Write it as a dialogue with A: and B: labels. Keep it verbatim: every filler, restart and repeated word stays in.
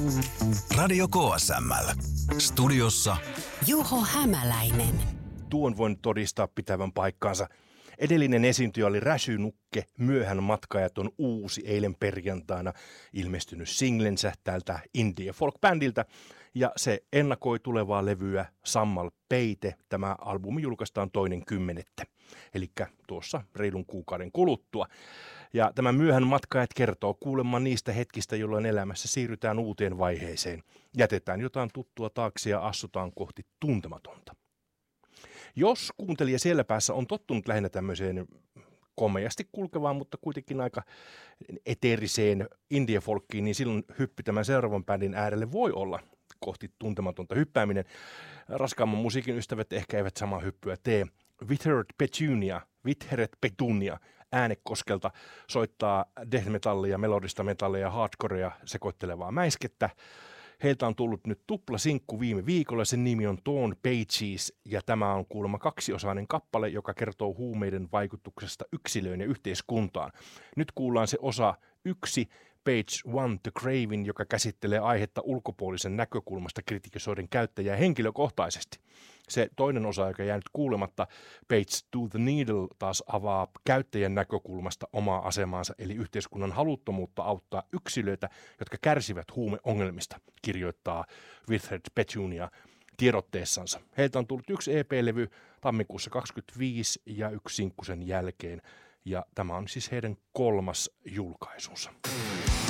A: Radio K S M L. Studiossa
B: Juho Hämäläinen.
C: Tuon voin todistaa pitävän paikkaansa. Edellinen esiintyjä oli Räsy Nukke, Myöhän matkaajat on uusi eilen perjantaina ilmestynyt singlensä tältä indie folk-bändiltä. Ja se ennakoi tulevaa levyä Sammal Peite. Tämä albumi julkaistaan toinen kymmenettä, eli tuossa reilun kuukauden kuluttua. Ja tämä Myöhän matkaajat kertoo kuulemma niistä hetkistä, jolloin elämässä siirrytään uuteen vaiheeseen. Jätetään jotain tuttua taakse ja astutaan kohti tuntematonta. Jos kuuntelija siellä päässä on tottunut lähinnä tämmöiseen komeasti kulkevaan, mutta kuitenkin aika eteeriseen indie-folkkiin, niin silloin hyppy tämän seuraavan bändin äärelle voi olla kohti tuntematonta hyppääminen. Raskaamman musiikin ystävät ehkä eivät samaa hyppyä tee. Withered Petunia, Withered Petunia Äänekoskelta soittaa death metallia, melodista metallia ja hardcorea sekoittelevaa mäiskettä. Heiltä on tullut nyt tupla sinkku viime viikolla, sen nimi on Torn Pages ja tämä on kuulemma kaksiosainen kappale, joka kertoo huumeiden vaikutuksesta yksilöön ja yhteiskuntaan. Nyt kuullaan se osa yksi, Page One The Craving, joka käsittelee aihetta ulkopuolisen näkökulmasta kritisoiden käyttäjää henkilökohtaisesti. Se toinen osa, joka jää nyt kuulematta, Page to the Needle, taas avaa käyttäjän näkökulmasta omaa asemaansa, eli yhteiskunnan haluttomuutta auttaa yksilöitä, jotka kärsivät huumeongelmista, kirjoittaa Withered Petunia tiedotteessansa. Heiltä on tullut yksi E P-levy tammikuussa kaksikymmentäviisi ja yksi sinkku sen jälkeen, ja tämä on siis heidän kolmas julkaisunsa.